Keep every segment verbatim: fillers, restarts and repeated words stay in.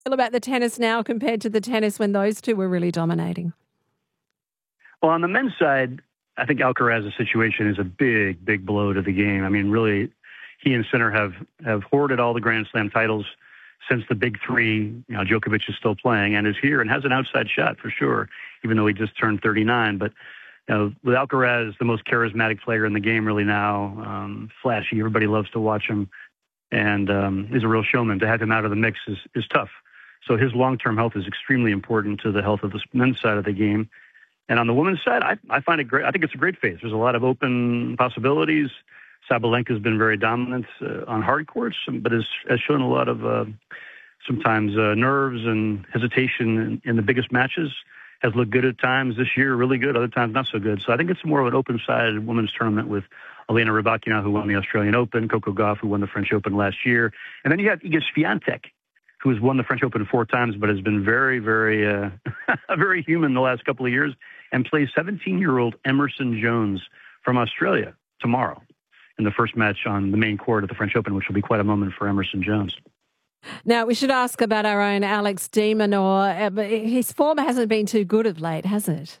feel about the tennis now compared to the tennis when those two were really dominating? Well, on the men's side, I think Alcaraz's situation is a big, big blow to the game. I mean, really, he and Sinner have, have hoarded all the Grand Slam titles since the big three. You know, Djokovic is still playing and is here and has an outside shot for sure, even though he just turned thirty-nine. But you know, with Alcaraz, the most charismatic player in the game really now, um, flashy, everybody loves to watch him, and um, he's a real showman. To have him out of the mix is, is tough. So his long-term health is extremely important to the health of the men's side of the game. And on the women's side, I, I find it great. I think it's a great phase. There's a lot of open possibilities. Sabalenka's been very dominant uh, on hard courts, but has, has shown a lot of uh, sometimes uh, nerves and hesitation in, in the biggest matches. Has looked good at times this year, really good, other times not so good. So I think it's more of an open-sided women's tournament with Elena Rybakina, who won the Australian Open, Coco Gauff, who won the French Open last year. And then you have Iga Swiatek, who has won the French Open four times, but has been very, very, uh, very human the last couple of years, and plays seventeen-year-old Emerson Jones from Australia tomorrow in the first match on the main court at the French Open, which will be quite a moment for Emerson Jones. Now, we should ask about our own Alex de Minaur. His form hasn't been too good of late, has it?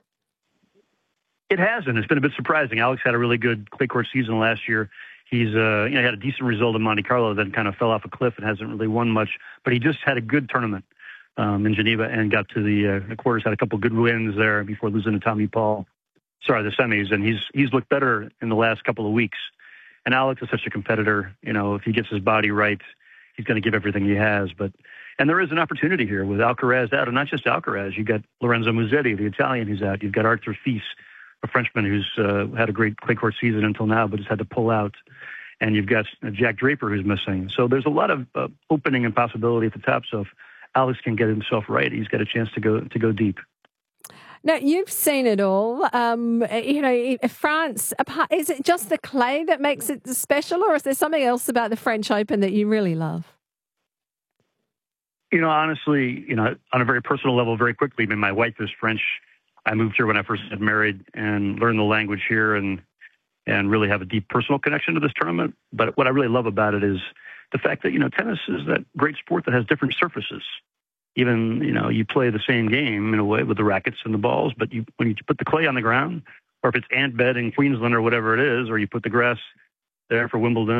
It hasn't. It's been a bit surprising. Alex had a really good clay court season last year. He's uh, you know, he had a decent result in Monte Carlo, then kind of fell off a cliff and hasn't really won much. But he just had a good tournament um, in Geneva and got to the, uh, the quarters, had a couple good wins there before losing to Tommy Paul. Sorry, the semis. And he's he's looked better in the last couple of weeks. And Alex is such a competitor. You know, if he gets his body right, he's going to give everything he has. But and there is an opportunity here with Alcaraz out, and not just Alcaraz. You've got Lorenzo Musetti, the Italian, who's out. You've got Arthur Fils, a Frenchman who's uh, had a great clay court season until now, but has had to pull out. And you've got Jack Draper who's missing. So there's a lot of uh, opening and possibility at the top. So if Alex can get himself right, he's got a chance to go to go deep. Now, you've seen it all. Um, you know, France, is it just the clay that makes it special, or is there something else about the French Open that you really love? You know, honestly, you know, on a very personal level, very quickly, I mean, my wife is French. I moved here when I first got married and learned the language here and and really have a deep personal connection to this tournament. But what I really love about it is the fact that, you know, tennis is that great sport that has different surfaces. Even, you know, you play the same game in a way with the rackets and the balls, but you when you put the clay on the ground, or if it's Antbed in Queensland or whatever it is, or you put the grass there for Wimbledon